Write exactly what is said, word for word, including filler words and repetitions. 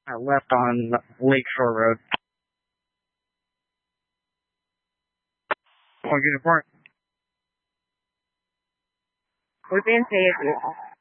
I left on Lakeshore Road. Or uniform. We're being safe.